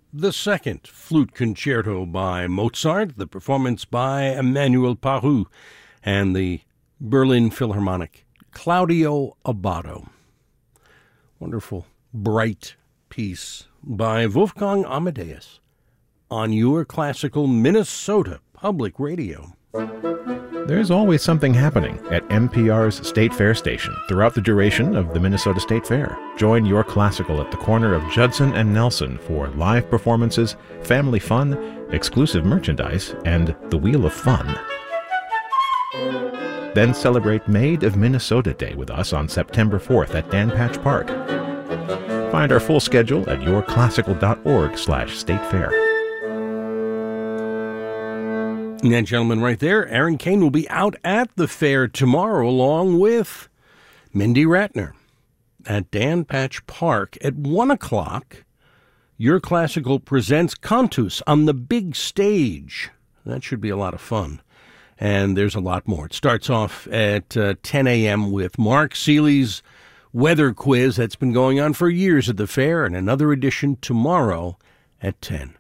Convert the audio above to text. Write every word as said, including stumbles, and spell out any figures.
the Second Flute Concerto by Mozart, the performance by Emmanuel Pahud, and the Berlin Philharmonic, Claudio Abbado. Wonderful, bright piece by Wolfgang Amadeus on your classical Minnesota Public Radio. There's always something happening at M P R's State Fair station throughout the duration of the Minnesota State Fair. Join Your Classical at the corner of Judson and Nelson for live performances, family fun, exclusive merchandise, and the Wheel of Fun. Then celebrate Maid of Minnesota Day with us on September fourth at Dan Patch Park. Find our full schedule at yourclassical.org slash state fair. And that gentleman right there, Aaron Kane, will be out at the fair tomorrow along with Mindy Ratner at Dan Patch Park at one o'clock. Your Classical presents Cantus on the big stage. That should be a lot of fun. And there's a lot more. It starts off at uh, ten a.m. with Mark Seeley's weather quiz that's been going on for years at the fair, and another edition tomorrow at ten.